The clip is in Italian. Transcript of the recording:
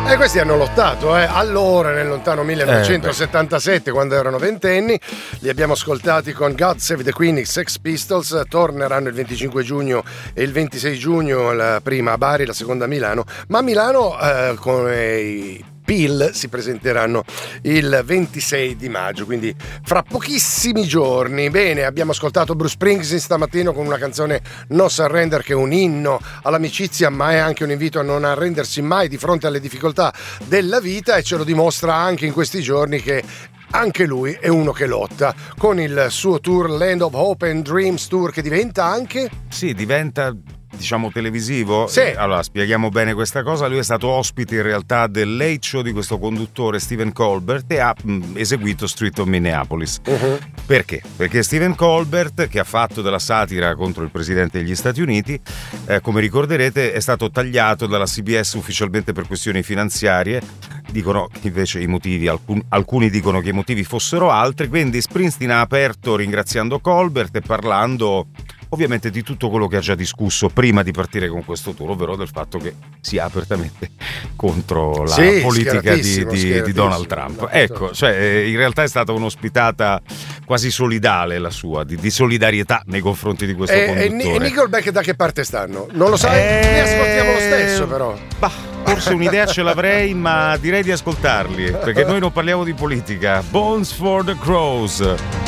E questi hanno lottato, allora nel lontano 1977, quando erano ventenni. Li abbiamo ascoltati con God Save the Queen, i Sex Pistols. Torneranno il 25 giugno e il 26 giugno, la prima a Bari, la seconda a Milano. Ma a Milano con i Peel si presenteranno il 26 di maggio, quindi fra pochissimi giorni. Bene, abbiamo ascoltato Bruce Springsteen stamattina con una canzone No Surrender, che è un inno all'amicizia, ma è anche un invito a non arrendersi mai di fronte alle difficoltà della vita, e ce lo dimostra anche in questi giorni che anche lui è uno che lotta con il suo tour Land of Hope and Dreams Tour, che diventa anche... Sì, diventa, diciamo, televisivo. Sì. Allora, spieghiamo bene questa cosa. Lui è stato ospite in realtà del Late Show di questo conduttore Stephen Colbert e ha eseguito Street of Minneapolis. Perché? Perché Stephen Colbert, che ha fatto della satira contro il presidente degli Stati Uniti, come ricorderete, è stato tagliato dalla CBS ufficialmente per questioni finanziarie. Dicono invece i motivi, alcuni dicono che i motivi fossero altri. Quindi Springsteen ha aperto ringraziando Colbert e parlando ovviamente di tutto quello che ha già discusso prima di partire con questo tour, ovvero del fatto che sia apertamente contro la politica di Donald Trump. Ecco, cioè in realtà è stata un'ospitata quasi solidale la sua, di solidarietà nei confronti di questo conduttore. E Nickelback da che parte stanno? Non lo sai? Ne ascoltiamo lo stesso, però. Bah, forse un'idea ce l'avrei, ma direi di ascoltarli, perché noi non parliamo di politica. Bones for the Crows.